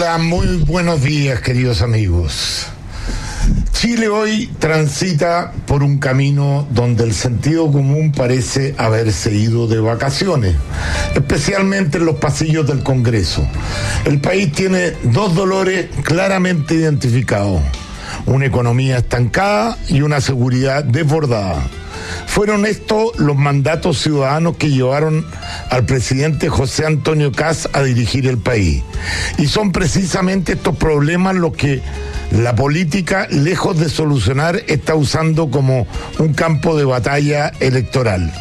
Hola, muy buenos días, queridos amigos. Chile hoy transita por un camino donde el sentido común parece haberse ido de vacaciones, especialmente en los pasillos del Congreso. El país tiene dos dolores claramente identificados: una economía estancada y una seguridad desbordada. Fueron estos los mandatos ciudadanos que llevaron al presidente José Antonio Kast a dirigir el país. Y son precisamente estos problemas los que la política, lejos de solucionar, está usando como un campo de batalla electoral.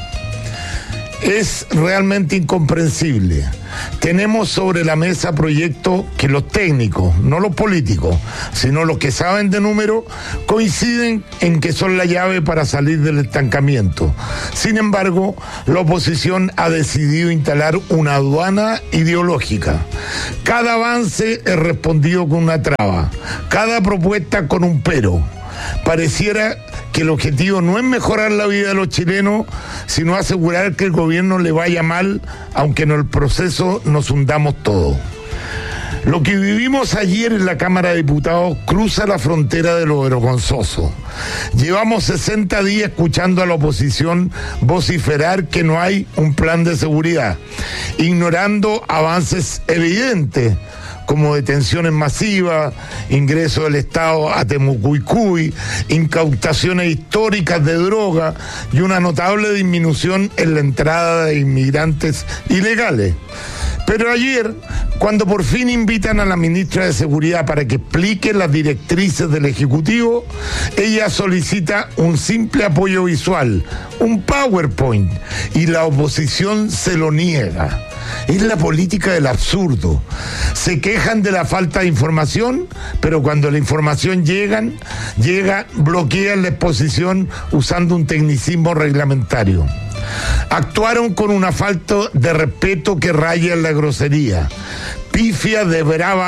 Es realmente incomprensible. Tenemos sobre la mesa proyectos que los técnicos, no los políticos, sino los que saben de números, coinciden en que son la llave para salir del estancamiento. Sin embargo, la oposición ha decidido instalar una aduana ideológica. Cada avance es respondido con una traba, cada propuesta con un pero. Pareciera que el objetivo no es mejorar la vida de los chilenos, sino asegurar que el gobierno le vaya mal, aunque en el proceso nos hundamos todos. Lo que vivimos ayer en la Cámara de Diputados cruza la frontera de lo vergonzoso. Llevamos 60 días escuchando a la oposición vociferar que no hay un plan de seguridad, ignorando avances evidentes, como detenciones masivas, ingreso del Estado a Temucuicui, incautaciones históricas de droga y una notable disminución en la entrada de inmigrantes ilegales. Pero ayer, cuando por fin invitan a la ministra de Seguridad para que explique las directrices del Ejecutivo, ella solicita un simple apoyo visual, un PowerPoint, y la oposición se lo niega. Es la política del absurdo. Se quejan de la falta de información, pero cuando la información llega, bloquean la exposición usando un tecnicismo reglamentario. Actuaron con una falta de respeto que raya en la grosería, pifia de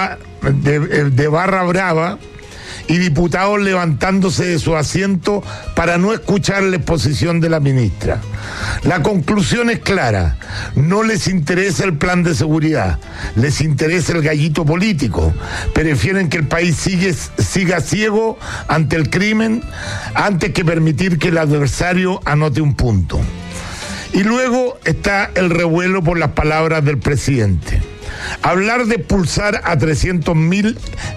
barra brava, y diputados levantándose de su asiento para no escuchar la exposición de la ministra. La conclusión es clara: no les interesa el plan de seguridad, les interesa el gallito político. Prefieren que el país siga ciego ante el crimen antes que permitir que el adversario anote un punto. Y luego está el revuelo por las palabras del presidente. Hablar de expulsar a 300.000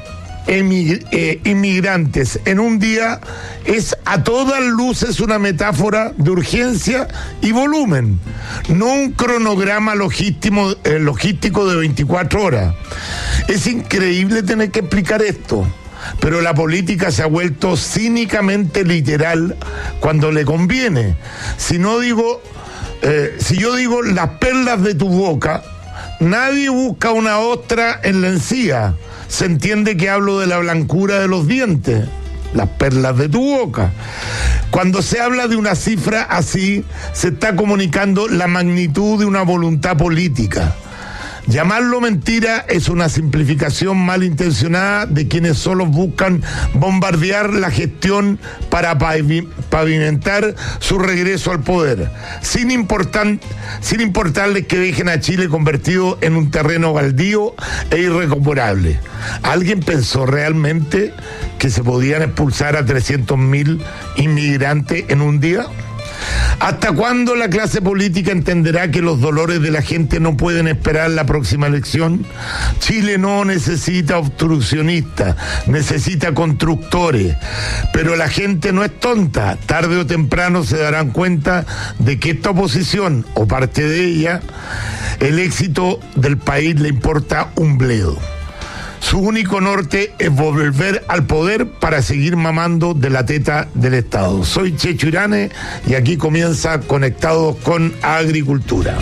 inmigrantes en un día es a todas luces una metáfora de urgencia y volumen, no un cronograma logístico de 24 horas. Es increíble tener que explicar esto, pero la política se ha vuelto cínicamente literal cuando le conviene. Si yo digo las perlas de tu boca, nadie busca una ostra en la encía. Se entiende que hablo de la blancura de los dientes, las perlas de tu boca. Cuando se habla de una cifra así, se está comunicando la magnitud de una voluntad política. Llamarlo mentira es una simplificación malintencionada de quienes solo buscan bombardear la gestión para pavimentar su regreso al poder, sin importarles que dejen a Chile convertido en un terreno baldío e irrecuperable. ¿Alguien pensó realmente que se podían expulsar a 300.000 inmigrantes en un día? ¿Hasta cuándo la clase política entenderá que los dolores de la gente no pueden esperar la próxima elección? Chile no necesita obstruccionistas, necesita constructores. Pero la gente no es tonta. Tarde o temprano se darán cuenta de que esta oposición, o parte de ella, el éxito del país le importa un bledo. Su único norte es volver al poder para seguir mamando de la teta del Estado. Soy Checho Irane y aquí comienza Conectados con Agricultura.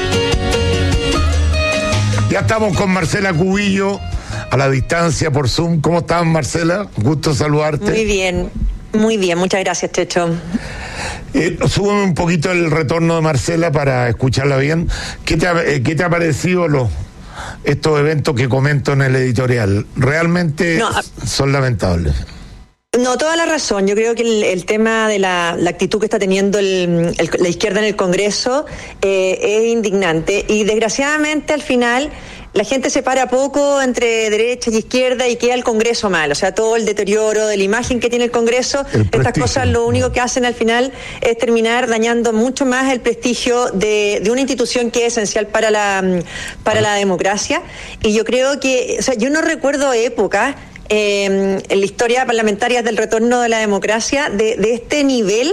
Ya estamos con Marcela Cubillo a la distancia por Zoom. ¿Cómo estás, Marcela? Gusto saludarte. Muy bien, muchas gracias, Checho. Súbeme un poquito el retorno de Marcela para escucharla bien. ¿Qué te ha parecido estos eventos que comento en el editorial? Realmente son lamentables. No, toda la razón. Yo creo que el tema de la actitud que está teniendo la izquierda en el Congreso es indignante y desgraciadamente al final la gente separa poco entre derecha y izquierda y queda el Congreso mal, o sea, todo el deterioro de la imagen que tiene el Congreso, estas cosas lo único que hacen al final es terminar dañando mucho más el prestigio de una institución que es esencial para la democracia. Y yo creo que, o sea, yo no recuerdo épocas en la historia parlamentaria del retorno de la democracia de este nivel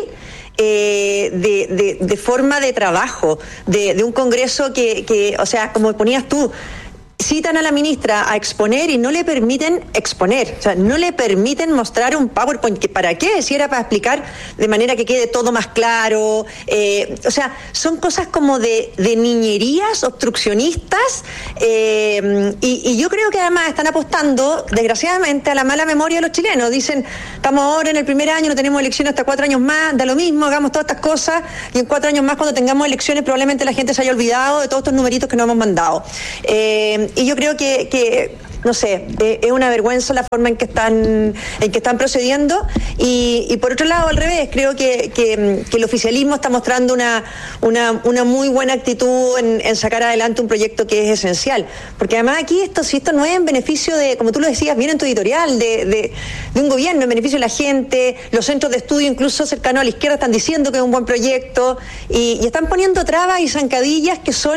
de forma de trabajo, de un Congreso que, o sea, como ponías tú, citan a la ministra a exponer y no le permiten exponer, o sea, no le permiten mostrar un PowerPoint. ¿Para qué? Si era para explicar de manera que quede todo más claro, o sea, son cosas como de niñerías obstruccionistas, y yo creo que además están apostando, desgraciadamente, a la mala memoria de los chilenos. Dicen, estamos ahora en el primer año, no tenemos elecciones hasta 4 años más, da lo mismo, hagamos todas estas cosas, y en 4 años más, cuando tengamos elecciones, probablemente la gente se haya olvidado de todos estos numeritos que nos hemos mandado. Y yo creo que no sé, es una vergüenza la forma en que están procediendo, y por otro lado, al revés, creo que el oficialismo está mostrando una muy buena actitud en sacar adelante un proyecto que es esencial, porque además aquí esto no es en beneficio de, como tú lo decías bien en tu editorial, de un gobierno, en beneficio de la gente. Los centros de estudio, incluso cercanos a la izquierda, están diciendo que es un buen proyecto, y están poniendo trabas y zancadillas que son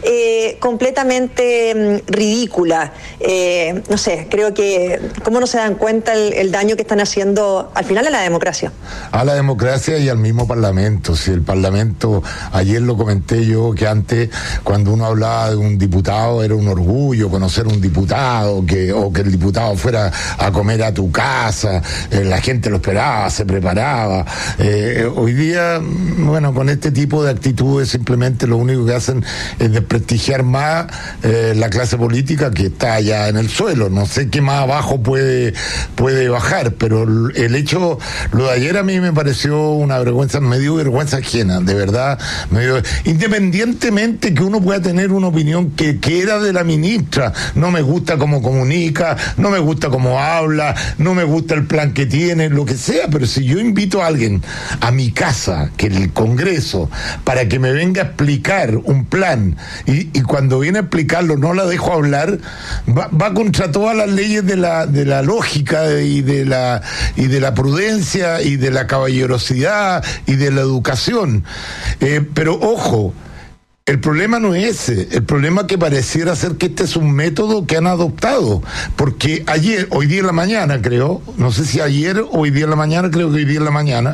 completamente ridículas. No sé, creo que cómo no se dan cuenta el daño que están haciendo al final a la democracia. A la democracia y al mismo Parlamento. Si el Parlamento, ayer lo comenté yo, que antes, cuando uno hablaba de un diputado, era un orgullo conocer un diputado, o que el diputado fuera a comer a tu casa, la gente lo esperaba, se preparaba. Hoy día, bueno, con este tipo de actitudes simplemente lo único que hacen es desprestigiar más la clase política, que está ya en el suelo. No sé qué más abajo puede bajar, pero el hecho, lo de ayer a mí me pareció una vergüenza, me dio vergüenza ajena, de verdad, independientemente que uno pueda tener una opinión que era de la ministra, no me gusta cómo comunica, no me gusta cómo habla, no me gusta el plan que tiene, lo que sea, pero si yo invito a alguien a mi casa, que el Congreso, para que me venga a explicar un plan, y cuando viene a explicarlo no la dejo hablar, va contra todas las leyes de la lógica y de la prudencia y de la caballerosidad y de la educación. Pero ojo, el problema no es ese, el problema que pareciera ser que este es un método que han adoptado, porque hoy día en la mañana creo, no sé si ayer o hoy día en la mañana, creo que hoy día en la mañana,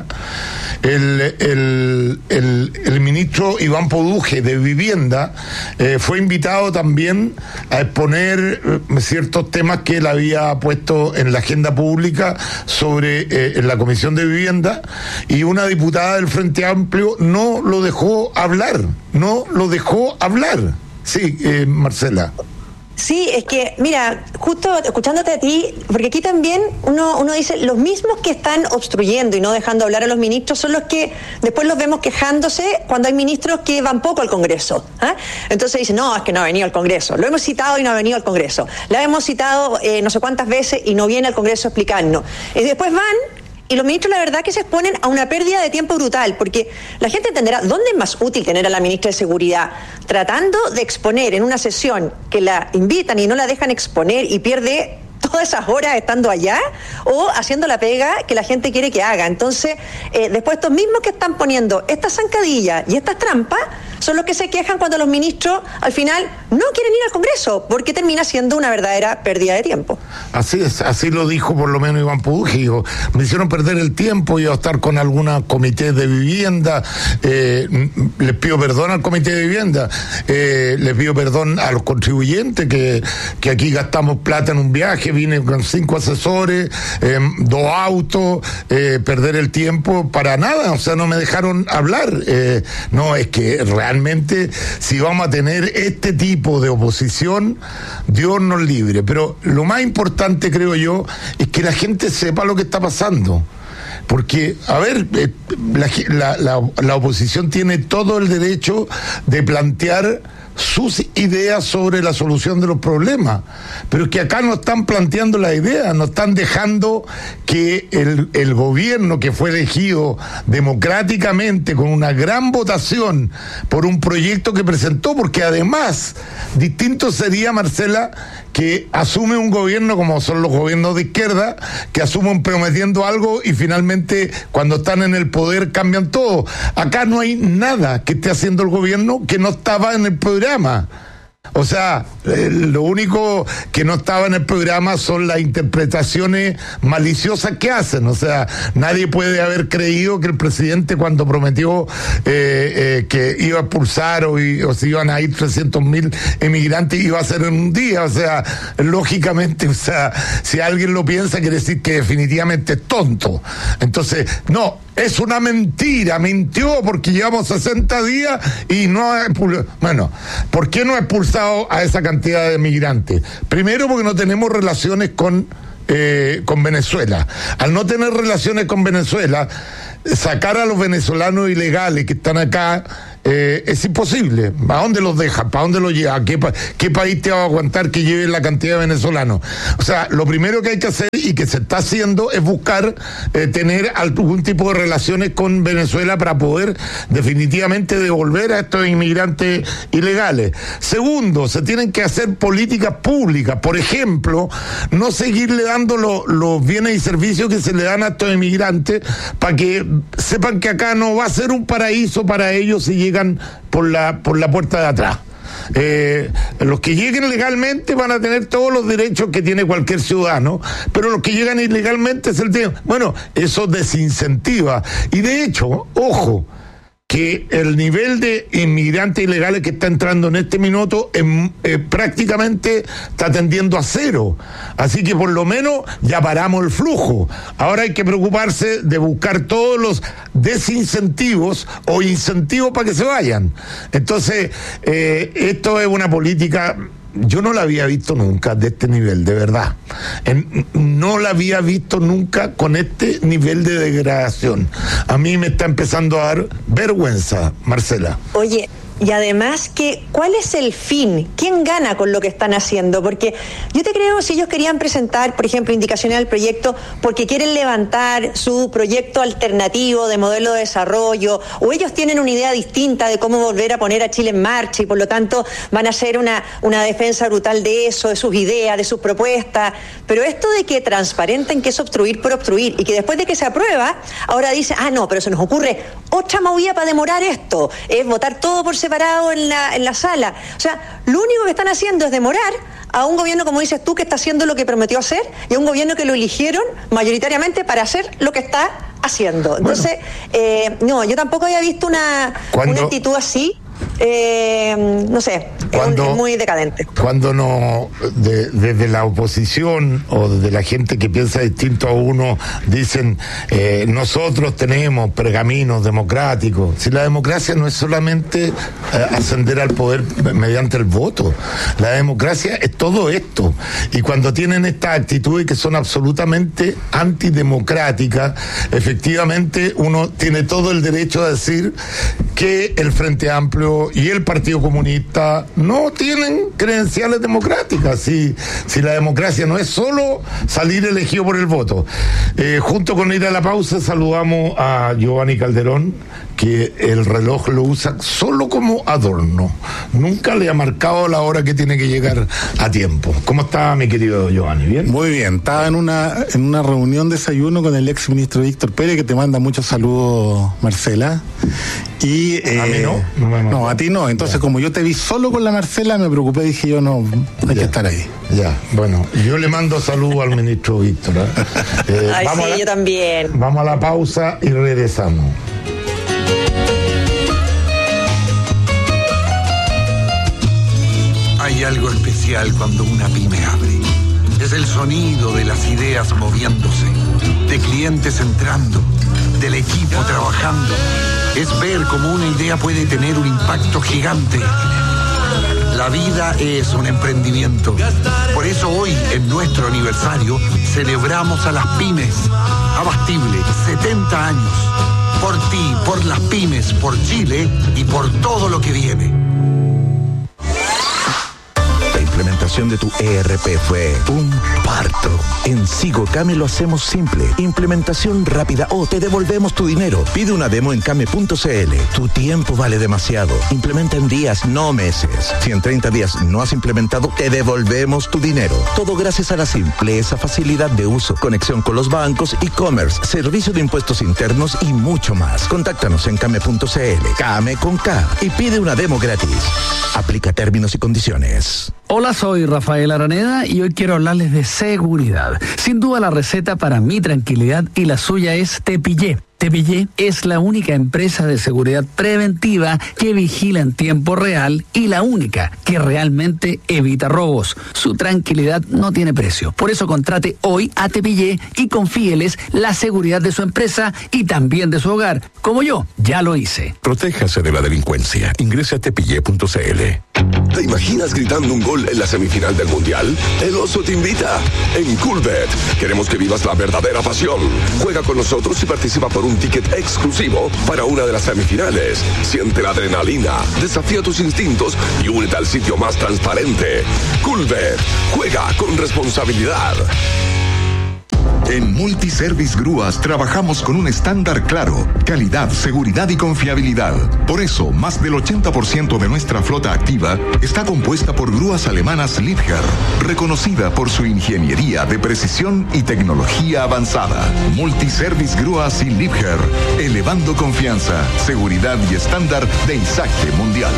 el ministro Iván Poduje de Vivienda fue invitado también a exponer ciertos temas que él había puesto en la agenda pública en la Comisión de Vivienda, y una diputada del Frente Amplio no lo dejó hablar. Sí, Marcela. Sí, es que, mira, justo escuchándote a ti, porque aquí también uno dice, los mismos que están obstruyendo y no dejando hablar a los ministros son los que después los vemos quejándose cuando hay ministros que van poco al Congreso. Entonces dicen, no, es que no ha venido al Congreso. Lo hemos citado y no ha venido al Congreso. La hemos citado no sé cuántas veces y no viene al Congreso a explicarnos. Y después van, y los ministros, la verdad, que se exponen a una pérdida de tiempo brutal, porque la gente entenderá dónde es más útil tener a la ministra de Seguridad tratando de exponer en una sesión que la invitan y no la dejan exponer y pierde todas esas horas estando allá, o haciendo la pega que la gente quiere que haga. Entonces, después estos mismos que están poniendo estas zancadillas y estas trampas son los que se quejan cuando los ministros al final no quieren ir al Congreso, porque termina siendo una verdadera pérdida de tiempo. Así es, así lo dijo por lo menos Iván Poduje, dijo, me hicieron perder el tiempo, iba a estar con alguna comité de vivienda, les pido perdón al comité de vivienda, les pido perdón a los contribuyentes que aquí gastamos plata en un viaje, vine con 5 asesores, 2 autos, perder el tiempo para nada, o sea, no me dejaron hablar. No, es que realmente si vamos a tener este tipo de oposición, Dios nos libre. Pero lo más importante, creo yo, es que la gente sepa lo que está pasando. Porque, a ver, la oposición tiene todo el derecho de plantear sus ideas sobre la solución de los problemas. Pero es que acá no están planteando la idea, no están dejando que el gobierno que fue elegido democráticamente con una gran votación por un proyecto que presentó, porque además distinto sería, Marcela, que asume un gobierno como son los gobiernos de izquierda, que asumen prometiendo algo y finalmente cuando están en el poder cambian todo. Acá no hay nada que esté haciendo el gobierno que no estaba en el programa. O sea, lo único que no estaba en el programa son las interpretaciones maliciosas que hacen. O sea, nadie puede haber creído que el presidente cuando prometió que iba a expulsar o se iban a ir 300.000 emigrantes iba a ser en un día. O sea, lógicamente, o sea, si alguien lo piensa quiere decir que definitivamente es tonto. Entonces, no, es una mentira, mintió porque llevamos 60 días y no ha expulsado. Bueno, ¿por qué no ha expulsado a esa cantidad de migrantes? Primero porque no tenemos relaciones con Venezuela. Al no tener relaciones con Venezuela, sacar a los venezolanos ilegales que están acá es imposible. ¿A dónde los deja? ¿Para dónde los lleva? ¿Qué país te va a aguantar que lleven la cantidad de venezolanos? O sea, lo primero que hay que hacer y que se está haciendo es buscar tener algún tipo de relaciones con Venezuela para poder definitivamente devolver a estos inmigrantes ilegales. Segundo, se tienen que hacer políticas públicas. Por ejemplo, no seguirle dando los bienes y servicios que se le dan a estos inmigrantes para que sepan que acá no va a ser un paraíso para ellos si llegan por la puerta de atrás. Los que lleguen legalmente van a tener todos los derechos que tiene cualquier ciudadano, pero los que llegan ilegalmente es el tema. Bueno, eso desincentiva. Y de hecho, ojo, que el nivel de inmigrantes ilegales que está entrando en este minuto prácticamente está tendiendo a cero. Así que por lo menos ya paramos el flujo. Ahora hay que preocuparse de buscar todos los desincentivos o incentivos para que se vayan. Entonces, esto es una política... Yo no la había visto nunca de este nivel, de verdad. No la había visto nunca con este nivel de degradación. A mí me está empezando a dar vergüenza, Marcela. Oye, y además, ¿cuál es el fin? ¿Quién gana con lo que están haciendo? Porque yo te creo, si ellos querían presentar, por ejemplo, indicaciones al proyecto porque quieren levantar su proyecto alternativo de modelo de desarrollo, o ellos tienen una idea distinta de cómo volver a poner a Chile en marcha y por lo tanto van a hacer una defensa brutal de eso, de sus ideas, de sus propuestas. Pero esto de que transparenten que es obstruir por obstruir y que después de que se aprueba, ahora dice, no, pero se nos ocurre otra movida para demorar esto, es votar todo por separado en la sala. O sea, lo único que están haciendo es demorar a un gobierno, como dices tú, que está haciendo lo que prometió hacer, y a un gobierno que lo eligieron mayoritariamente para hacer lo que está haciendo. Entonces, no, yo tampoco había visto una actitud así. No sé, es muy decadente. Cuando desde la oposición o desde la gente que piensa distinto a uno dicen nosotros tenemos pergaminos democráticos. Si la democracia no es solamente ascender al poder mediante el voto, la democracia es todo esto. Y cuando tienen estas actitudes que son absolutamente antidemocráticas, efectivamente uno tiene todo el derecho a decir que el Frente Amplio y el Partido Comunista no tienen credenciales democráticas. Si la democracia no es solo salir elegido por el voto. Junto con ir a la pausa, saludamos a Giovanni Calderón, que el reloj lo usa solo como adorno. Nunca le ha marcado la hora que tiene que llegar a tiempo. ¿Cómo está, mi querido Giovanni? ¿Bien? Muy bien. Estaba en una reunión de desayuno con el ex ministro Víctor Pérez, que te manda muchos saludos, Marcela. Y a mí no. No, a ti no. Entonces, como yo te vi solo con la Marcela, me preocupé, dije yo, no, hay que estar ahí. Ya, bueno, yo le mando saludos al ministro Víctor. Ay, sí, yo también. Vamos a la pausa y regresamos. Hay algo especial cuando una pyme abre. Es el sonido de las ideas moviéndose, de clientes entrando, del equipo trabajando. Es ver cómo una idea puede tener un impacto gigante. La vida es un emprendimiento. Por eso hoy, en nuestro aniversario, celebramos a las pymes. Abastible, 70 años. Por ti, por las pymes, por Chile y por todo lo que viene. implementación de tu ERP fue un parto. En Sigocame lo hacemos simple. Implementación rápida o te devolvemos tu dinero. Pide una demo en came.cl. Tu tiempo vale demasiado. Implementa en días, no meses. Si en 30 días no has implementado, te devolvemos tu dinero. Todo gracias a la simpleza, facilidad de uso, conexión con los bancos, e-commerce, servicio de impuestos internos y mucho más. Contáctanos en came.cl, Came con K, y pide una demo gratis. Aplica términos y condiciones. Hola, soy Rafael Araneda y hoy quiero hablarles de seguridad. Sin duda la receta para mi tranquilidad y la suya es Tepillé. Tepillé es la única empresa de seguridad preventiva que vigila en tiempo real y la única que realmente evita robos. Su tranquilidad no tiene precio. Por eso contrate hoy a Tepillé y confíeles la seguridad de su empresa y también de su hogar, como yo ya lo hice. Protéjase de la delincuencia. Ingrese a tepillé.cl. ¿Te imaginas gritando un gol en la semifinal del Mundial? El Oso te invita. En Coolbet queremos que vivas la verdadera pasión. Juega con nosotros y participa por un ticket exclusivo para una de las semifinales. Siente la adrenalina, desafía tus instintos y únete al sitio más transparente. Coolbet. Juega con responsabilidad. En Multiservice Grúas trabajamos con un estándar claro, calidad, seguridad y confiabilidad. Por eso, más del 80% de nuestra flota activa está compuesta por grúas alemanas Liebherr, reconocida por su ingeniería de precisión y tecnología avanzada. Multiservice Grúas y Liebherr, elevando confianza, seguridad y estándar de ISACTE Mundial.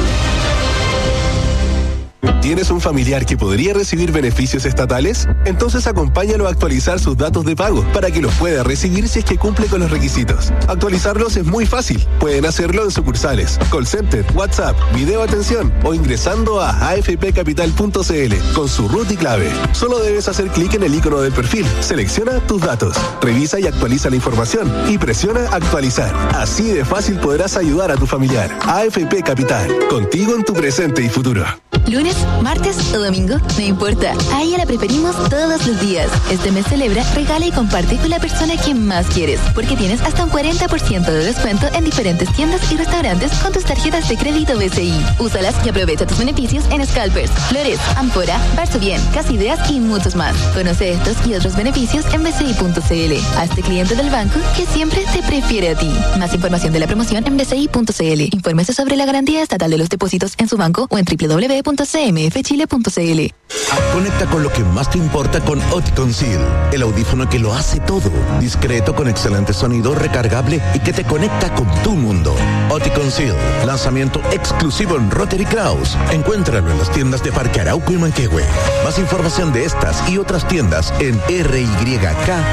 ¿Tienes un familiar que podría recibir beneficios estatales? Entonces acompáñalo a actualizar sus datos de pago para que los pueda recibir si es que cumple con los requisitos. Actualizarlos es muy fácil. Pueden hacerlo en sucursales, call center, WhatsApp, video atención o ingresando a afpcapital.cl con su root y clave. Solo debes hacer clic en el icono del perfil, selecciona tus datos, revisa y actualiza la información y presiona actualizar. Así de fácil podrás ayudar a tu familiar. AFP Capital, contigo en tu presente y futuro. Lunes, martes o domingo, no importa. A ella la preferimos todos los días. Este mes celebra, regala y comparte con la persona que más quieres, porque tienes hasta un 40% de descuento en diferentes tiendas y restaurantes con tus tarjetas de crédito BCI. Úsalas y aprovecha tus beneficios en Scalpers, Flores, Amphora, Barso Bien, Casa Ideas y muchos más. Conoce estos y otros beneficios en bci.cl. Hazte cliente del banco que siempre te prefiere a ti. Más información de la promoción en bci.cl. Infórmese sobre la garantía estatal de los depósitos en su banco o en www.cmfchile.cl. Conecta con lo que más te importa con Oticon Seal, el audífono que lo hace todo. Discreto, con excelente sonido, recargable y que te conecta con tu mundo. Oticon Seal, lanzamiento exclusivo en Rotary Kraus. Encuéntralo en las tiendas de Parque Arauco y Manquehue. Más información de estas y otras tiendas en ryk.cl.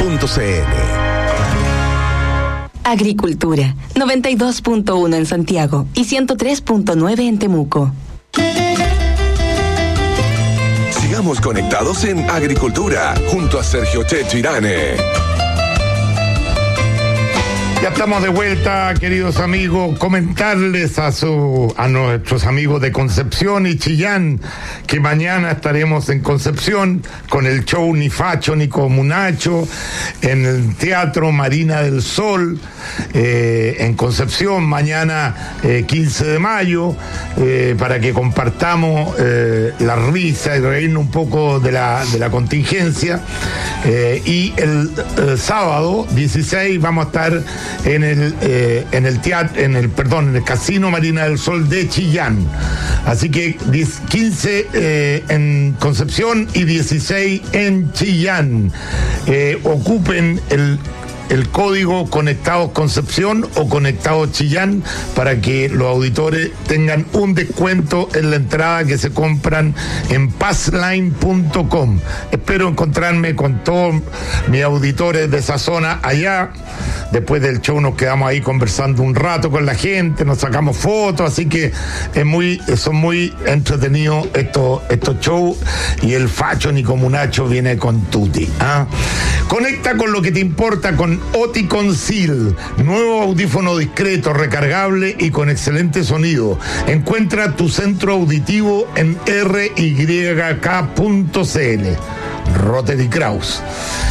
Agricultura, 92.1 en Santiago y 103.9 en Temuco. Sigamos conectados en Agricultura, junto a Sergio Checho Irane. Ya estamos de vuelta, queridos amigos. Comentarles a nuestros amigos de Concepción y Chillán que mañana estaremos en Concepción con el show Ni Facho ni Comunacho en el Teatro Marina del Sol en Concepción, mañana 15 de mayo, para que compartamos la risa y reírnos un poco de la contingencia. Y el sábado 16 vamos a estar en el Casino Marina del Sol de Chillán. Así que 15 en Concepción y 16 en Chillán. Ocupen el código Conectados Concepción o Conectados Chillán para que los auditores tengan un descuento en la entrada que se compran en passline.com. Espero encontrarme con todos mis auditores de esa zona allá. Después del show nos quedamos ahí conversando un rato con la gente, nos sacamos fotos, así que son muy entretenidos estos shows, y el Facho ni Comunacho viene con tutti. Conecta con lo que te importa con Oticon Seal, nuevo audífono discreto, recargable y con excelente sonido. Encuentra tu centro auditivo en ryk.cl. Rotary Kraus.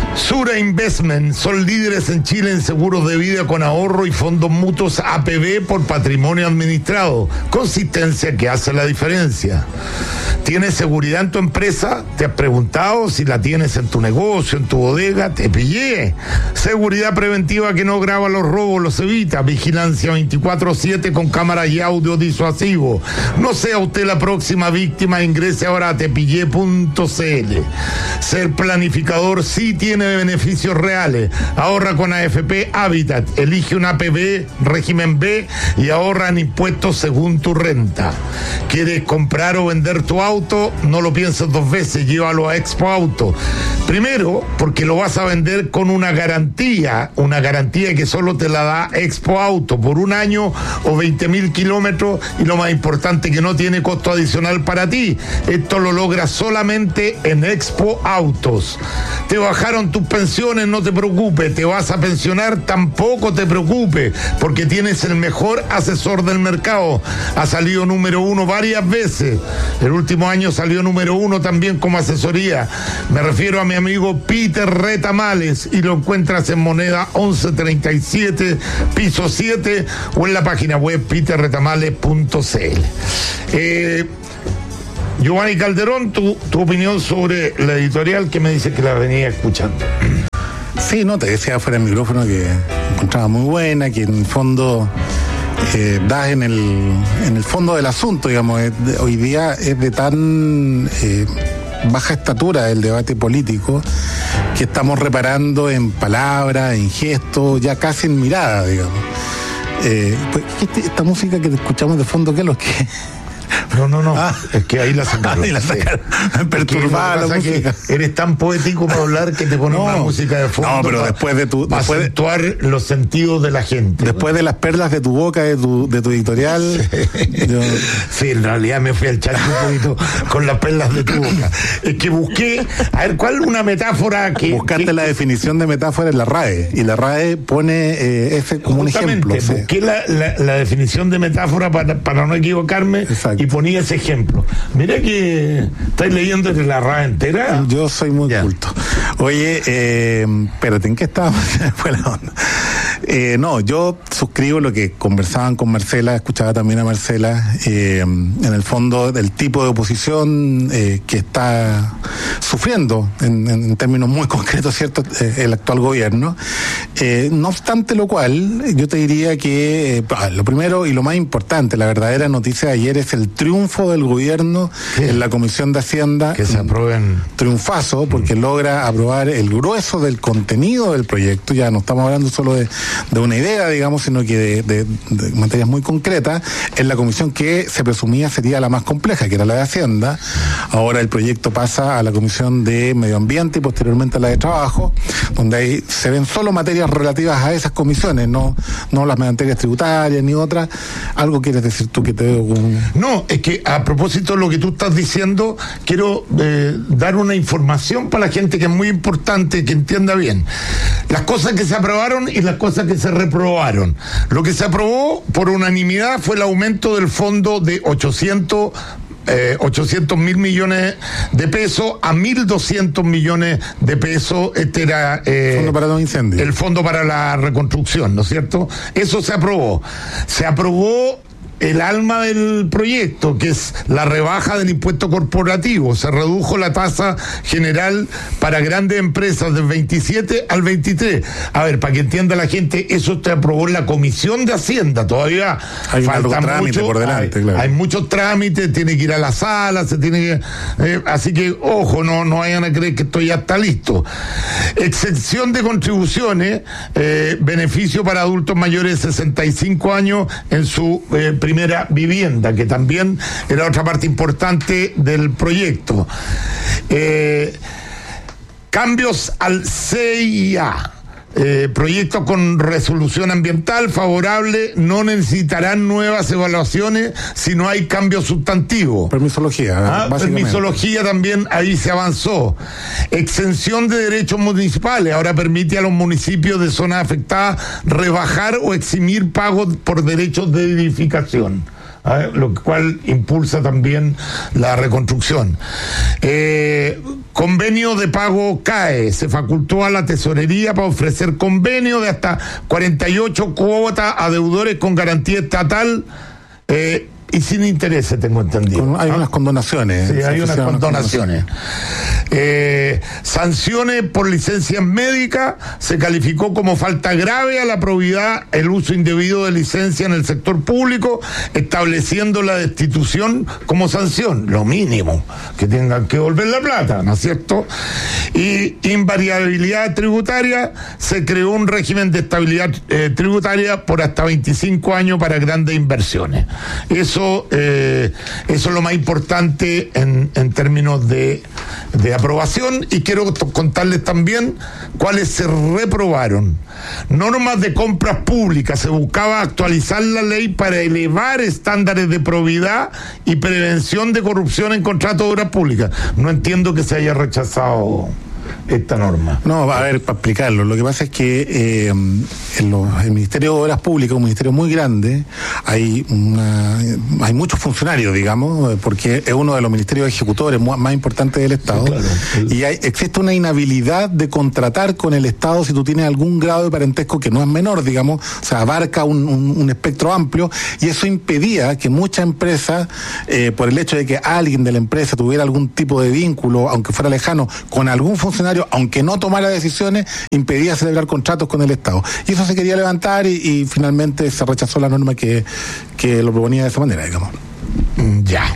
Sura Investment son líderes en Chile en seguros de vida con ahorro y fondos mutuos APB por patrimonio administrado. Consistencia que hace la diferencia. ¿Tienes seguridad en tu empresa? ¿Te has preguntado si la tienes en tu negocio, en tu bodega? Te pillé. Seguridad preventiva que no graba los robos, los evita. Vigilancia 24/7 con cámara y audio disuasivo. No sea usted la próxima víctima. Ingrese ahora a tepillé.cl. Ser planificador sí tiene beneficios reales. Ahorra con AFP Habitat. Elige un APB régimen B y ahorra en impuestos según tu renta. ¿Quieres comprar o vender tu auto? No lo pienses dos veces, llévalo a Expo Auto. Primero, porque lo vas a vender con una garantía que solo te la da Expo Auto por un año o 20.000 kilómetros, y lo más importante, que no tiene costo adicional para ti. Esto lo logras solamente en Expo Autos. Te bajaron tus pensiones, no te preocupes. Te vas a pensionar, tampoco te preocupes, porque tienes el mejor asesor del mercado. Ha salido número 1 varias veces. El último año salió número 1 también como asesoría. Me refiero a mi amigo Peter Retamales, y lo encuentras en Moneda 1137, piso 7, o en la página web peterretamales.cl. Giovanni Calderón, tu opinión sobre la editorial, que me dice que la venía escuchando. Sí, no, te decía fuera del micrófono que encontraba muy buena, que en el fondo das en el fondo del asunto, digamos. Hoy día es de tan baja estatura el debate político que estamos reparando en palabras, en gestos, ya casi en mirada, digamos. Esta música que escuchamos de fondo, ¿qué es lo que...? No. Es que ahí la sacaron. Perturbada la música. Eres tan poético para hablar que te ponen una música de fondo. No, pero después de tu... Para acentuar los sentidos de la gente. Después de las perlas de tu boca, de tu editorial... Sí, en realidad me fui al chat un poquito con las perlas de tu boca. Es que busqué... A ver, ¿cuál una metáfora que... Buscaste la definición de metáfora en la RAE. Y la RAE pone ese como un ejemplo. Busqué la definición de metáfora para no equivocarme. Exacto. Y ponía ese ejemplo. Mira que estáis leyendo de la RAE entera. Yo soy muy culto. Oye, espérate, ¿en qué estábamos? Fue la onda. No, yo suscribo lo que conversaban con Marcela, escuchaba también a Marcela, en el fondo del tipo de oposición que está sufriendo, en términos muy concretos, ¿cierto?, el actual gobierno. No obstante lo cual, yo te diría que lo primero y lo más importante, la verdadera noticia de ayer es el triunfo del gobierno en la Comisión de Hacienda. Que se aprueben. Triunfazo, porque logra aprobar el grueso del contenido del proyecto. Ya no estamos hablando solo de una idea, digamos, sino que de materias muy concretas, en la comisión que se presumía sería la más compleja, que era la de Hacienda. Ahora el proyecto pasa a la Comisión de Medio Ambiente y posteriormente a la de Trabajo, donde ahí se ven solo materias relativas a esas comisiones, no las materias tributarias ni otras. ¿Algo quieres decir tú que te veo como... No, es que a propósito de lo que tú estás diciendo, quiero dar una información para la gente que es muy importante, que entienda bien. Las cosas que se aprobaron y las cosas que se reprobaron. Lo que se aprobó por unanimidad fue el aumento del fondo de 800.000 millones de pesos a 1.200 millones de pesos. Este era fondo para los incendios, el fondo para la reconstrucción, ¿no es cierto? Eso se aprobó. Se aprobó el alma del proyecto, que es la rebaja del impuesto corporativo. Se redujo la tasa general para grandes empresas del 27 al 23. A ver, para que entienda la gente, eso se aprobó en la Comisión de Hacienda. Todavía hay falta trámite por delante, claro. Hay muchos trámites, tiene que ir a la sala, se tiene que... así que, ojo, no vayan a creer que esto ya está listo. Exención de contribuciones, beneficio para adultos mayores de 65 años en su primera vivienda, que también era otra parte importante del proyecto. Cambios al CIA. Proyectos con resolución ambiental favorable no necesitarán nuevas evaluaciones si no hay cambio sustantivo. Permisología. Permisología también, ahí se avanzó. Exención de derechos municipales, ahora permite a los municipios de zonas afectadas rebajar o eximir pagos por derechos de edificación. lo cual impulsa también la reconstrucción. Convenio de pago CAE, se facultó a la tesorería para ofrecer convenio de hasta 48 cuotas a deudores con garantía estatal y sin intereses, tengo entendido. Hay unas condonaciones. Sí, hay unas condonaciones. Sanciones por licencias médicas, se calificó como falta grave a la probidad el uso indebido de licencia en el sector público, estableciendo la destitución como sanción, lo mínimo, que tengan que devolver la plata, ¿no es cierto? Y invariabilidad tributaria, se creó un régimen de estabilidad tributaria por hasta 25 años para grandes inversiones. Eso es lo más importante en términos de aprobación, y quiero contarles también cuáles se reprobaron. Normas de compras públicas, se buscaba actualizar la ley para elevar estándares de probidad y prevención de corrupción en contratos de obras públicas. No entiendo que se haya rechazado esta norma. No, a ver, para explicarlo, lo que pasa es que el Ministerio de Obras Públicas, un ministerio muy grande, hay muchos funcionarios, digamos, porque es uno de los ministerios ejecutores más importantes del Estado, sí, claro. Y existe una inhabilidad de contratar con el Estado si tú tienes algún grado de parentesco que no es menor, digamos, o sea, abarca un espectro amplio, y eso impedía que muchas empresas, por el hecho de que alguien de la empresa tuviera algún tipo de vínculo, aunque fuera lejano, con algún funcionario, aunque no tomara decisiones, impedía celebrar contratos con el Estado. Y eso se quería levantar y finalmente se rechazó la norma que lo proponía de esa manera, digamos. Ya.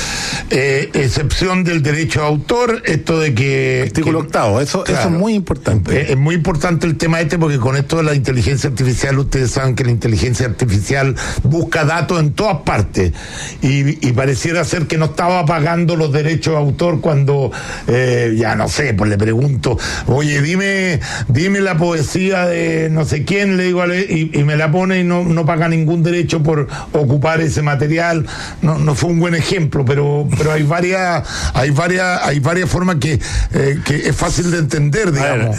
Excepción del derecho de autor, esto de que... Artículo 8, eso es muy importante. Es muy importante el tema porque con esto de la inteligencia artificial, ustedes saben que la inteligencia artificial busca datos en todas partes, y pareciera ser que no estaba pagando los derechos de autor cuando, ya no sé, pues le pregunto, oye, dime la poesía de no sé quién, le digo, y me la pone y no paga ningún derecho por ocupar ese material. No fue un buen ejemplo, pero hay varias formas que es fácil de entender, digamos.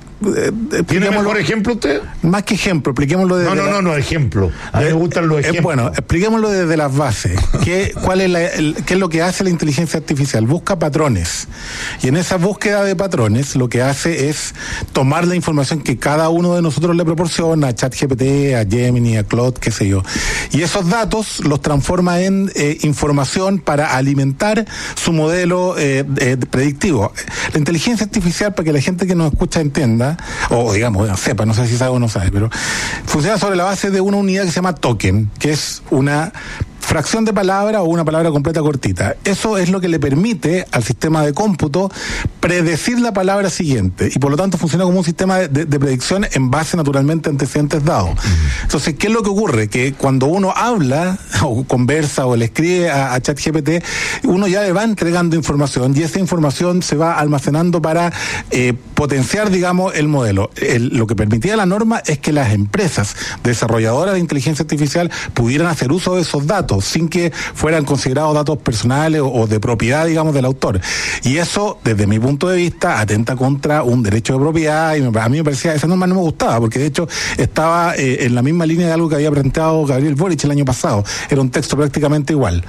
¿Tiene mejor ejemplo usted? Más que ejemplo, expliquémoslo desde... No, ejemplo. A mí me gustan los ejemplos. Bueno, expliquémoslo desde las bases. ¿Qué es lo que hace la inteligencia artificial? Busca patrones. Y en esa búsqueda de patrones, lo que hace es tomar la información que cada uno de nosotros le proporciona, a ChatGPT, a Gemini, a Claude, qué sé yo. Y esos datos los transforma en información para alimentar su modelo predictivo. La inteligencia artificial, para que la gente que nos escucha entienda, o digamos, sepa, no sé si sabe o no sabe, pero funciona sobre la base de una unidad que se llama token, que es una fracción de palabra o una palabra completa cortita. Eso es lo que le permite al sistema de cómputo predecir la palabra siguiente, y por lo tanto funciona como un sistema de predicción en base naturalmente a antecedentes dados. Entonces, ¿qué es lo que ocurre? Que cuando uno habla o conversa o le escribe a ChatGPT, uno ya le va entregando información, y esa información se va almacenando para potenciar, digamos, el modelo. Lo que permitía la norma es que las empresas desarrolladoras de inteligencia artificial pudieran hacer uso de esos datos sin que fueran considerados datos personales o de propiedad, digamos, del autor. Y eso, desde mi punto de vista, atenta contra un derecho de propiedad, y a mí me parecía, esa norma no me gustaba, porque de hecho estaba en la misma línea de algo que había planteado Gabriel Boric el año pasado. Era un texto prácticamente igual.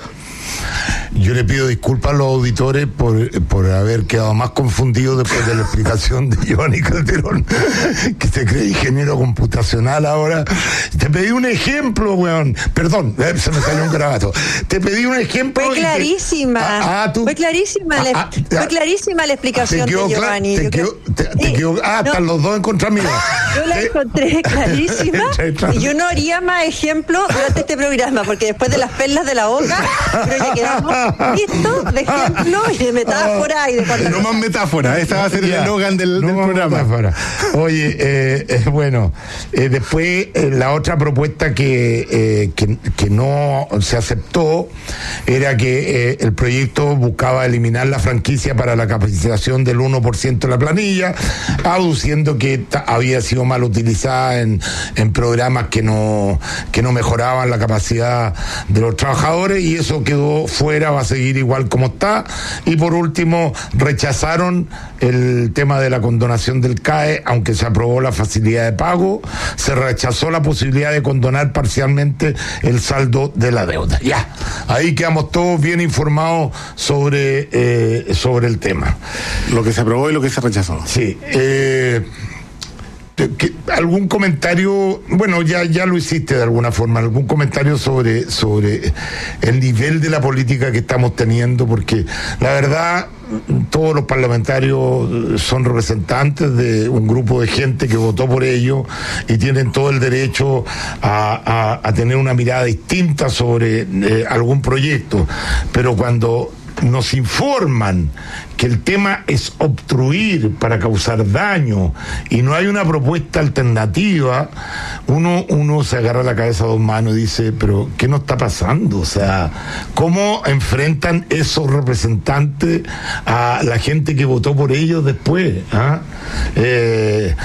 Yo le pido disculpas a los auditores por haber quedado más confundido después de la explicación de Giovanni Calderón, que se cree ingeniero computacional ahora. Te pedí un ejemplo, weón. Perdón, se me salió un garabato. Te pedí un ejemplo. Fue clarísima. Fue clarísima la explicación de Giovanni. Están los dos en contra mía. Yo la encontré clarísima, y yo no haría más ejemplos durante este programa, porque después de las perlas de la boca, creo que quedamos listos de ejemplo y de metáfora y de... No más metáfora, esa va a ser el eslogan del programa. Metáfora. Oye, bueno, después la otra propuesta que no se aceptó era que el proyecto buscaba eliminar la franquicia para la capacitación del 1% de la planilla, aduciendo que había sido mal utilizada en programas que no mejoraban la capacidad de los trabajadores, y eso quedó fuera cartera va a seguir igual como está. Y por último, rechazaron el tema de la condonación del CAE, aunque se aprobó la facilidad de pago, se rechazó la posibilidad de condonar parcialmente el saldo de la deuda. Ya, ahí quedamos todos bien informados sobre el tema. Lo que se aprobó y lo que se rechazó. Sí. ¿Algún comentario? Bueno, ya lo hiciste de alguna forma. ¿Algún comentario sobre el nivel de la política que estamos teniendo? Porque la verdad, todos los parlamentarios son representantes de un grupo de gente que votó por ellos y tienen todo el derecho a tener una mirada distinta sobre algún proyecto. Pero cuando nos informan que el tema es obstruir para causar daño y no hay una propuesta alternativa, uno se agarra la cabeza a dos manos y dice, pero ¿qué nos está pasando? O sea, ¿cómo enfrentan esos representantes a la gente que votó por ellos después? El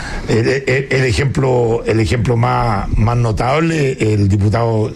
ejemplo más notable, el diputado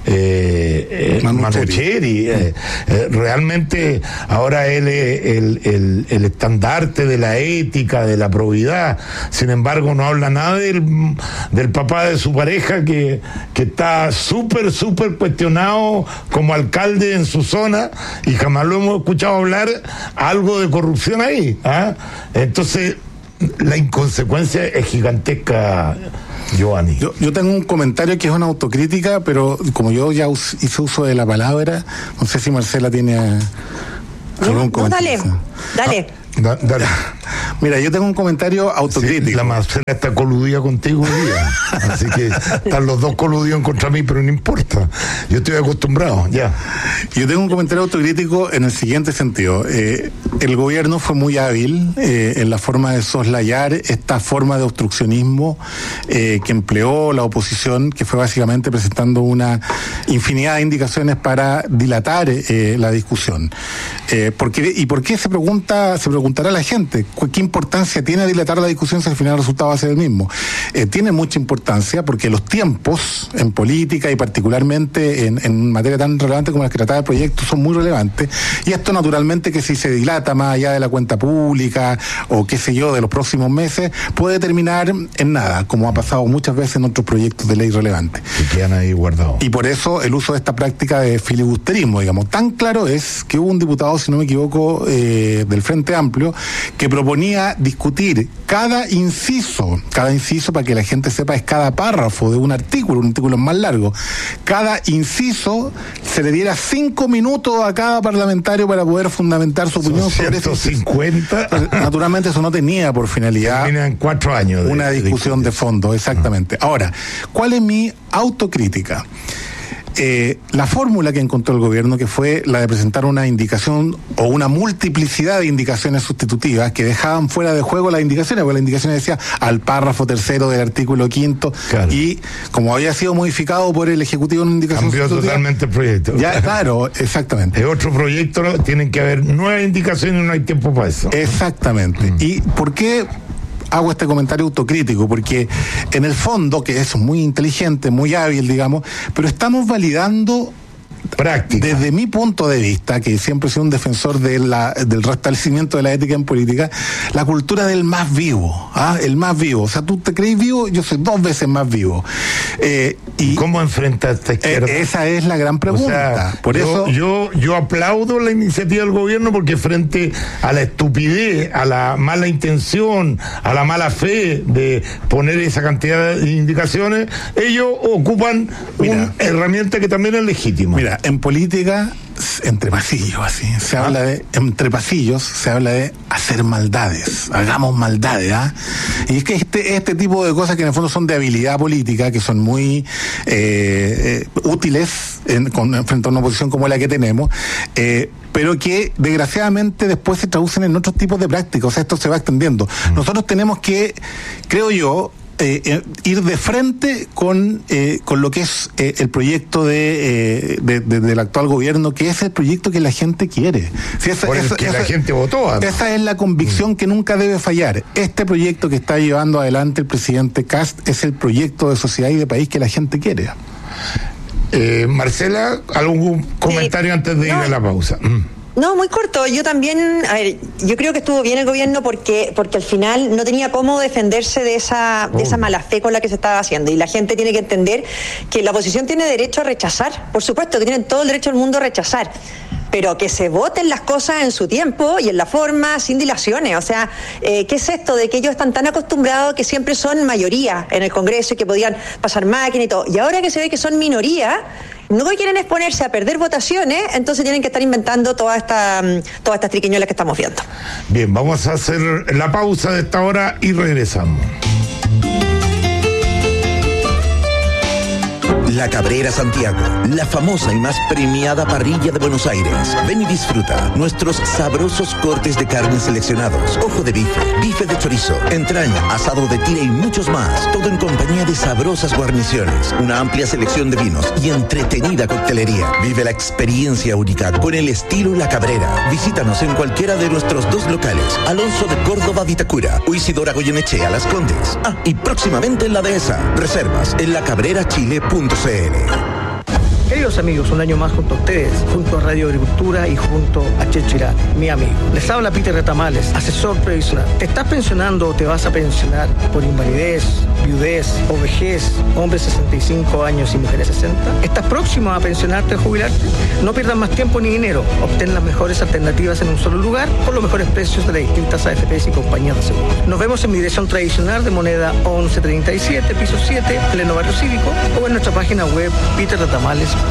Manucheri, realmente ahora él es el estandarte de la ética, de la probidad. Sin embargo, no habla nada del papá de su pareja que está súper cuestionado como alcalde en su zona y jamás lo hemos escuchado hablar algo de corrupción ahí. Entonces, la inconsecuencia es gigantesca, Giovanni. Yo tengo un comentario que es una autocrítica, pero como yo ya hice uso de la palabra, no sé si Marcela tiene algún comentario. Dale. Dale. Mira, yo tengo un comentario autocrítico. Sí, la Marcela está coludida contigo hoy día. Así que están los dos coludidos contra mí, pero no importa. Yo estoy acostumbrado, ya. Yo tengo un comentario autocrítico en el siguiente sentido. El gobierno fue muy hábil en la forma de soslayar esta forma de obstruccionismo que empleó la oposición, que fue básicamente presentando una infinidad de indicaciones para dilatar la discusión. ¿Por qué se preguntará la gente? ¿Qué importancia tiene dilatar la discusión si al final el resultado va a ser el mismo? Tiene mucha importancia porque los tiempos en política y particularmente en materia tan relevante como la que trataba el proyecto son muy relevantes, y esto naturalmente que si se dilata más allá de la cuenta pública o qué sé yo de los próximos meses puede terminar en nada, como ha pasado muchas veces en otros proyectos de ley relevantes. Que quedan ahí guardados. Y por eso el uso de esta práctica de filibusterismo, digamos, tan claro es que hubo un diputado, si no me equivoco, del Frente Amplio, que proponía discutir cada inciso para que la gente sepa es cada párrafo de un artículo más largo. Cada inciso se le diera 5 minutos a cada parlamentario para poder fundamentar su opinión sobre eso. 150. Naturalmente eso no tenía por finalidad. Terminan 4 años. Una discusión de fondo, exactamente. Ahora, ¿cuál es mi autocrítica? La fórmula que encontró el gobierno, que fue la de presentar una indicación o una multiplicidad de indicaciones sustitutivas que dejaban fuera de juego las indicaciones, porque la indicación decía al párrafo 3º del artículo 5º, claro. Y como había sido modificado por el Ejecutivo en una indicación cambió totalmente el proyecto. Ya, claro, exactamente. Es otro proyecto, tienen que haber 9 indicaciones y no hay tiempo para eso. Exactamente. ¿Y por qué hago este comentario autocrítico? Porque en el fondo, que es muy inteligente, muy hábil, digamos, pero estamos validando práctica. Desde mi punto de vista, que siempre he sido un defensor del restablecimiento de la ética en política, la cultura del más vivo, el más vivo. O sea, tú te crees vivo, yo soy 2 veces más vivo. ¿Y cómo enfrenta esta izquierda? Esa es la gran pregunta. O sea, yo aplaudo la iniciativa del gobierno porque frente a la estupidez, a la mala intención, a la mala fe de poner esa cantidad de indicaciones, ellos ocupan una herramienta que también es legítima. Mira, en política, entre pasillos, así, entre pasillos se habla de hacer maldades, hagamos maldades, Y es que este tipo de cosas que en el fondo son de habilidad política, que son muy útiles frente a una oposición como la que tenemos, pero que desgraciadamente después se traducen en otros tipos de prácticas. O sea, esto se va extendiendo. Nosotros tenemos que, creo yo, ir de frente con lo que es el proyecto del actual gobierno, que es el proyecto que la gente quiere. La gente votó. Esa es la convicción que nunca debe fallar. Este proyecto que está llevando adelante el presidente Kast es el proyecto de sociedad y de país que la gente quiere. Marcela, ¿algún comentario antes de ir a la pausa? No, muy corto. Yo también, yo creo que estuvo bien el gobierno porque al final no tenía cómo defenderse de esa mala fe con la que se estaba haciendo. Y la gente tiene que entender que la oposición tiene derecho a rechazar. Por supuesto que tienen todo el derecho del mundo a rechazar. Pero que se voten las cosas en su tiempo y en la forma, sin dilaciones. O sea, ¿qué es esto de que ellos están tan acostumbrados que siempre son mayoría en el Congreso y que podían pasar máquina y todo? Y ahora que se ve que son minoría, no quieren exponerse a perder votaciones, entonces tienen que estar inventando todas estas triquiñuelas que estamos viendo. Bien, vamos a hacer la pausa de esta hora y regresamos. La Cabrera Santiago, la famosa y más premiada parrilla de Buenos Aires. Ven y disfruta nuestros sabrosos cortes de carne seleccionados, ojo de bife, bife de chorizo, entraña, asado de tira y muchos más. Todo en compañía de sabrosas guarniciones, una amplia selección de vinos y entretenida coctelería. Vive la experiencia única con el estilo La Cabrera. Visítanos en cualquiera de nuestros 2 locales, Alonso de Córdoba, Vitacura, o Isidora Goyenechea, Las Condes. Y próximamente en la Dehesa. Reservas en lacabrerachile.cl. Queridos amigos, un año más junto a ustedes, junto a Radio Agricultura y junto a Checho Irán, mi amigo. Les habla Peter Retamales, asesor previsional. ¿Te estás pensionando o te vas a pensionar por invalidez, viudez o vejez, hombres 65 años y mujeres 60? ¿Estás próximo a pensionarte o jubilarte? No pierdas más tiempo ni dinero. Obtén las mejores alternativas en un solo lugar por los mejores precios de las distintas AFPs y compañías de seguros. Nos vemos en mi dirección tradicional de moneda 1137, piso 7, pleno barrio cívico, o en nuestra página web peterretamales.cl.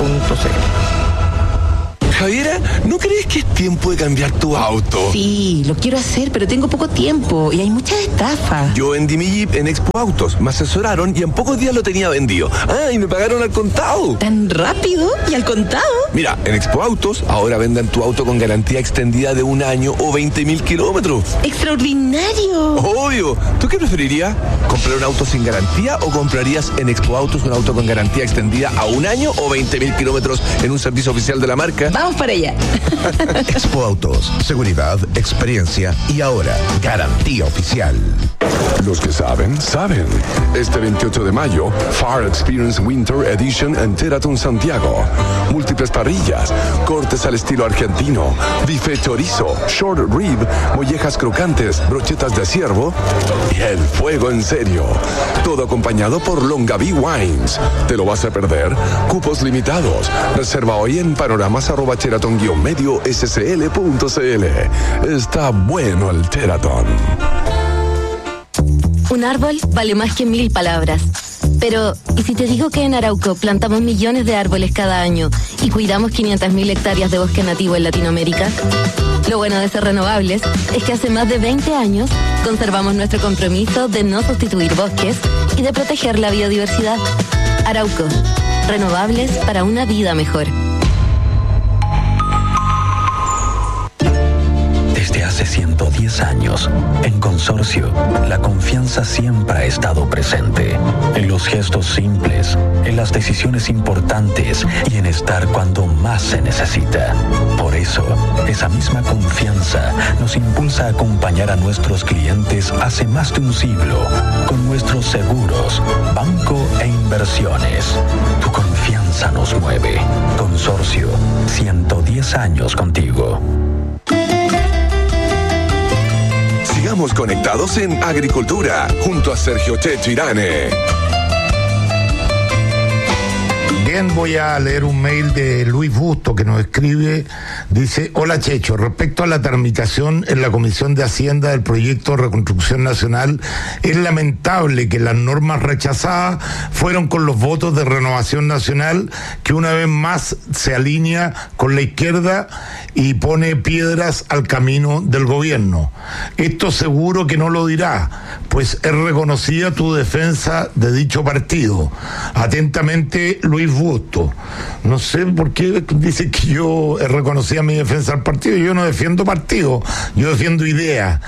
Javiera, ¿no crees que es tiempo de cambiar tu auto? Sí, lo quiero hacer, pero tengo poco tiempo y hay muchas estafas. Yo vendí mi Jeep en Expo Autos, me asesoraron y en pocos días lo tenía vendido. Y me pagaron al contado. ¿Tan rápido? ¿Y al contado? Mira, en Expo Autos ahora venden tu auto con garantía extendida de 1 año o 20.000 kilómetros. ¡Extraordinario! Obvio. ¿Tú qué preferirías? ¿Comprar un auto sin garantía o comprarías en Expo Autos un auto con garantía extendida a 1 año o 20.000 kilómetros en un servicio oficial de la marca? Vamos para allá. Expo Autos, seguridad, experiencia y ahora garantía oficial. Los que saben, saben. Este 28 de mayo, Far Experience Winter Edition en Teraton Santiago. Múltiples parrillas, cortes al estilo argentino, bife chorizo, short rib, mollejas crocantes, brochetas de ciervo y el fuego en serio. Todo acompañado por Longaví Wines. ¿Te lo vas a perder? Cupos limitados. Reserva hoy en panoramas@Teraton-SCL.cl. Está bueno el Teraton. Un árbol vale más que 1000 palabras. Pero, ¿y si te digo que en Arauco plantamos millones de árboles cada año y cuidamos 500.000 hectáreas de bosque nativo en Latinoamérica? Lo bueno de ser renovables es que hace más de 20 años conservamos nuestro compromiso de no sustituir bosques y de proteger la biodiversidad. Arauco, renovables para una vida mejor. Desde hace 110 años, en Consorcio, la confianza siempre ha estado presente. En los gestos simples, en las decisiones importantes y en estar cuando más se necesita. Por eso, esa misma confianza nos impulsa a acompañar a nuestros clientes hace más de un siglo con nuestros seguros, banco e inversiones. Tu confianza nos mueve. Consorcio, 110 años contigo. Sigamos conectados en Agricultura, junto a Sergio Checho Irane. Bien, voy a leer un mail de Luis Busto que nos escribe. Dice: hola Checho, respecto a la tramitación en la Comisión de Hacienda del proyecto de Reconstrucción Nacional, es lamentable que las normas rechazadas fueron con los votos de Renovación Nacional, que una vez más se alinea con la izquierda y pone piedras al camino del gobierno. Esto seguro que no lo dirá, pues es reconocida tu defensa de dicho partido. Atentamente, Luis Busto. No sé por qué dice que yo reconocía mi defensa al partido. Yo no defiendo partido, yo defiendo ideas,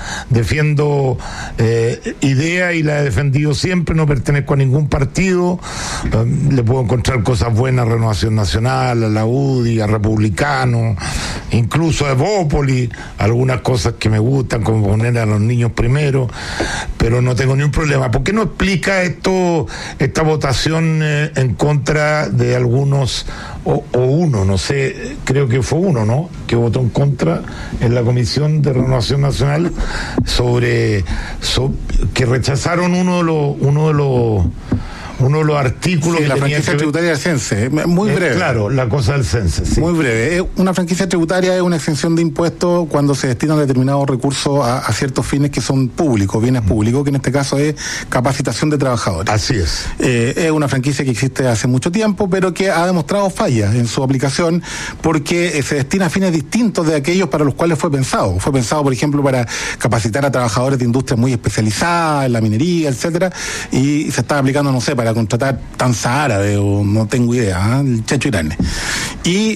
idea y la he defendido siempre. No pertenezco a ningún partido. Le puedo encontrar cosas buenas a Renovación Nacional, a la UDI, a Republicano, incluso a Evópoli, algunas cosas que me gustan, como poner a los niños primero, pero no tengo ni un problema. ¿Por qué no explica esta votación en contra de algunos, o uno, no sé, creo que fue uno, ¿no?, que votó en contra en la Comisión de Renovación Nacional sobre que rechazaron uno de los artículos sí, que la franquicia tributaria del CENSE, muy breve. Claro, la cosa del CENSE, sí. Muy breve. Una franquicia tributaria es una exención de impuestos cuando se destinan determinados recursos a ciertos fines que son públicos, bienes públicos, que en este caso es capacitación de trabajadores. Así es. Es una franquicia que existe hace mucho tiempo, pero que ha demostrado fallas en su aplicación porque se destina a fines distintos de aquellos para los cuales fue pensado. Fue pensado, por ejemplo, para capacitar a trabajadores de industrias muy especializadas, en la minería, etcétera, y se está aplicando, no sé, para contratar Tanza Árabe o no tengo idea, el Checho Irane. Y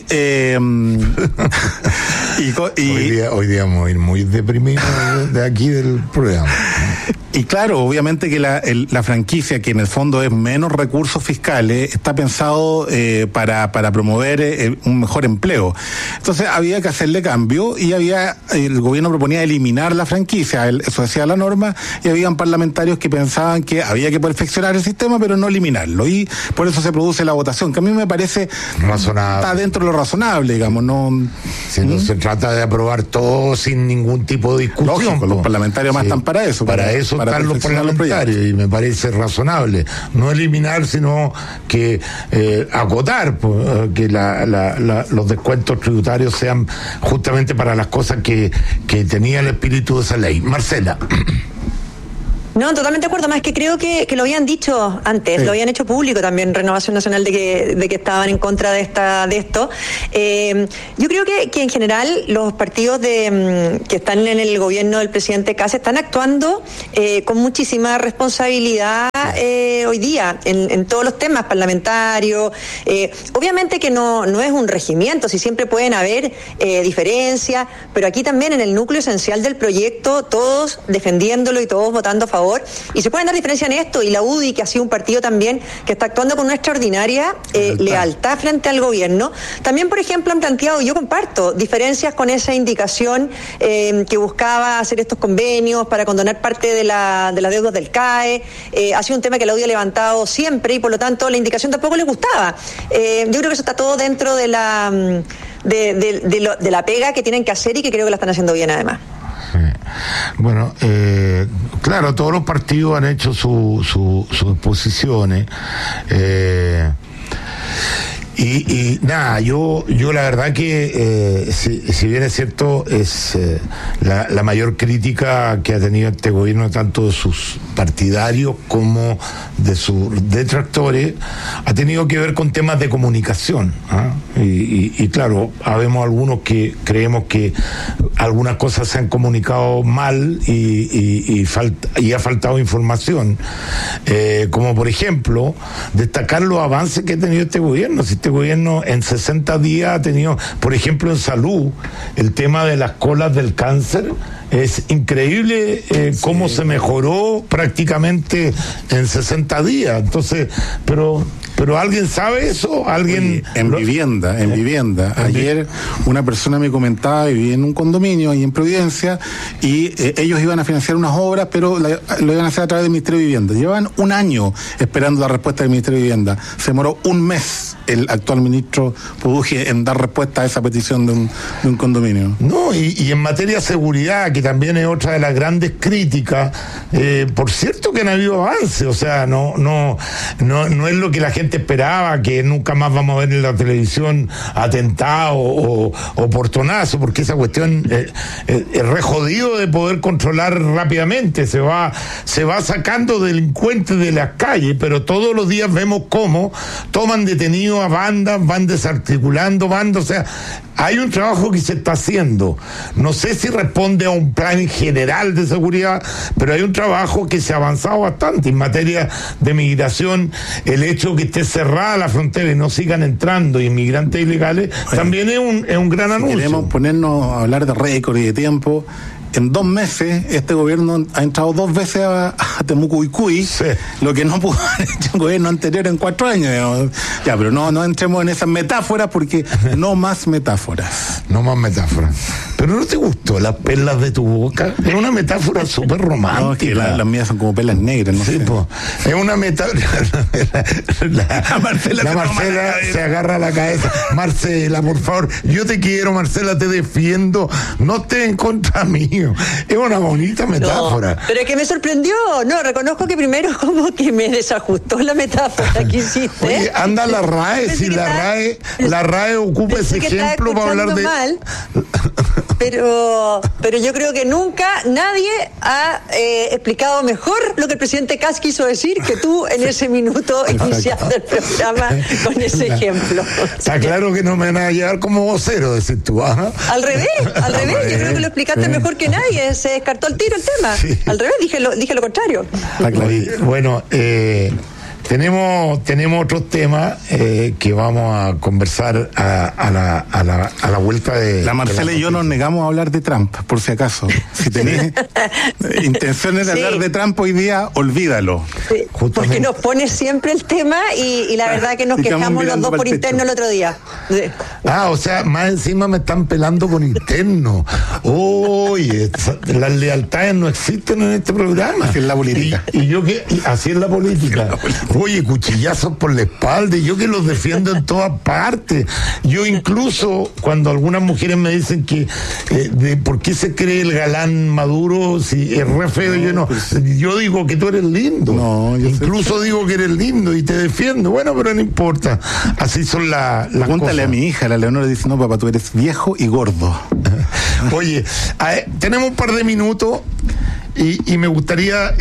hoy día muy deprimido de aquí del programa. Y claro, obviamente que la franquicia, que en el fondo es menos recursos fiscales, está pensado para promover un mejor empleo. Entonces había que hacerle cambio y el gobierno proponía eliminar la franquicia, eso decía la norma, y habían parlamentarios que pensaban que había que perfeccionar el sistema, pero no eliminarlo. Y por eso se produce la votación, que a mí me parece razonable. Está dentro de lo razonable, digamos, no. Si no se trata de aprobar todo sin ningún tipo de discusión. Lógico, los parlamentarios más están para eso. Para eso están los parlamentarios, y me parece razonable. No eliminar, sino que acotar, que los descuentos tributarios sean justamente para las cosas que tenía el espíritu de esa ley. Marcela. No, totalmente de acuerdo, más que creo que lo habían dicho antes, sí. Lo habían hecho público también Renovación Nacional de que estaban en contra de esto. Yo creo que en general los partidos que están en el gobierno del presidente Kast están actuando con muchísima responsabilidad hoy día en todos los temas parlamentarios. Obviamente que no es un regimiento, si siempre pueden haber diferencias, pero aquí también en el núcleo esencial del proyecto, todos defendiéndolo y todos votando a favor. Y se pueden dar diferencias en esto, y la UDI, que ha sido un partido también que está actuando con una extraordinaria lealtad frente al gobierno. También, por ejemplo, han planteado, y yo comparto, diferencias con esa indicación que buscaba hacer estos convenios para condonar parte de las deudas del CAE. Ha sido un tema que la UDI ha levantado siempre, y por lo tanto la indicación tampoco les gustaba. Yo creo que eso está todo dentro de la pega que tienen que hacer, y que creo que la están haciendo bien además. Bueno, claro, todos los partidos han hecho sus posiciones. Y nada, yo la verdad que si bien es cierto, es la mayor crítica que ha tenido este gobierno, tanto de sus partidarios como de sus detractores, ha tenido que ver con temas de comunicación, y claro, habemos algunos que creemos que algunas cosas se han comunicado mal y ha faltado información, como por ejemplo destacar los avances que ha tenido este gobierno. Si este gobierno en 60 días ha tenido, por ejemplo, en salud, el tema de las colas del cáncer. Es increíble cómo se mejoró prácticamente en 60 días. Entonces, pero ¿alguien sabe eso? ¿Alguien? En vivienda. Ayer una persona me comentaba, vivía en un condominio ahí en Providencia, y ellos iban a financiar unas obras, pero lo iban a hacer a través del Ministerio de Vivienda. Llevaban un año esperando la respuesta del Ministerio de Vivienda. Se demoró un mes el actual ministro Produje en dar respuesta a esa petición de un condominio. No, y en materia de seguridad, que también es otra de las grandes críticas, por cierto que no ha habido avance, o sea, no es lo que la gente esperaba, que nunca más vamos a ver en la televisión atentado o portonazo, porque esa cuestión es re jodido de poder controlar rápidamente. Se va sacando delincuentes de las calles, pero todos los días vemos cómo toman detenidos a bandas, van desarticulando bandas. O sea, hay un trabajo que se está haciendo. No sé si responde a un plan general de seguridad, pero hay un trabajo que se ha avanzado bastante en materia de migración. El hecho que esté cerrada la frontera y no sigan entrando inmigrantes ilegales, también es un gran anuncio. Queremos ponernos a hablar de récord y de tiempo. En 2 meses, este gobierno ha entrado 2 veces a Temuco y Cuy, sí, lo que no pudo haber hecho el gobierno anterior en 4 años. Digamos. Ya, pero no entremos en esas metáforas, porque no más metáforas. No más metáforas. ¿Pero no te gustó las perlas de tu boca? Es una metáfora súper romántica. No, es que las mías son como perlas negras, no sí, sé. Es una metáfora. La Marcela se agarra la cabeza. Marcela, por favor, yo te quiero, Marcela, te defiendo. No estés en contra mío. Es una bonita metáfora. No, pero es que me sorprendió. No, reconozco que primero como que me desajustó la metáfora que hiciste. Oye, anda la RAE, si la RAE ocupa ese ejemplo para hablar de... Mal, pero yo creo que nunca nadie ha explicado mejor lo que el presidente Kast quiso decir que tú en ese minuto inicial del programa con ese ejemplo. Está claro que no me van a llevar como vocero, decís tú. ¿Ah? Al revés, yo creo que lo explicaste mejor que nadie, se descartó el tiro el tema. Sí. Al revés, dije lo contrario. Bueno, tenemos otros temas que vamos a conversar a la vuelta de... La Marcela y yo nos negamos a hablar de Trump, por si acaso. Si tenés intenciones de hablar de Trump hoy día, olvídalo. Sí, porque nos pone siempre el tema y la verdad que nos quejamos los dos por interno el otro día. Sí. O sea, más encima me están pelando por interno. Oye, las lealtades no existen en este programa. Así es la política. Así es la política. Oye, cuchillazos por la espalda, y yo que los defiendo en todas partes. Yo incluso, cuando algunas mujeres me dicen que de por qué se cree el galán Maduro si es re feo, yo digo que tú eres lindo. Incluso digo que eres lindo y te defiendo. Bueno, pero no importa. Así son las cosas. Pregúntale a mi hija, la Leonora, dice, no, papá, tú eres viejo y gordo. Oye, tenemos un par de minutos. Y me gustaría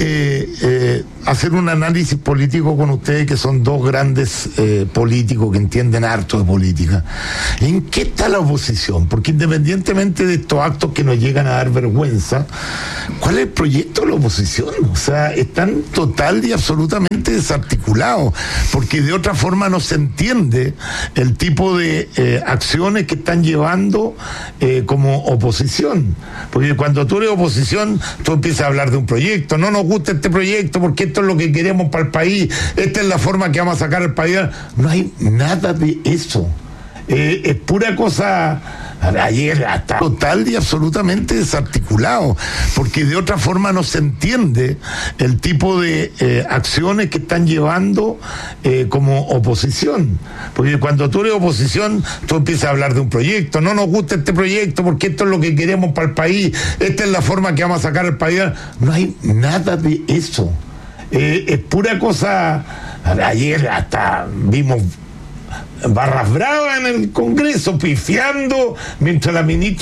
hacer un análisis político con ustedes, que son dos grandes políticos que entienden harto de política. ¿En qué está la oposición? Porque independientemente de estos actos que nos llegan a dar vergüenza, ¿cuál es el proyecto de la oposición? O sea, están total y absolutamente desarticulados, porque de otra forma no se entiende el tipo de acciones que están llevando como oposición. Porque cuando tú eres oposición, tú empiezas a hablar de un proyecto. No nos gusta este proyecto porque esto es lo que queremos para el país, esta es la forma que vamos a sacar al país. No hay nada de eso. Es pura cosa. Ayer está total y absolutamente desarticulado, porque de otra forma no se entiende el tipo de acciones que están llevando como oposición. Porque cuando tú eres oposición, tú empiezas a hablar de un proyecto. No nos gusta este proyecto porque esto es lo que queremos para el país, esta es la forma que vamos a sacar al país. No hay nada de eso. Es pura cosa. Ayer hasta vimos barras bravas en el Congreso, pifiando, mientras la ministra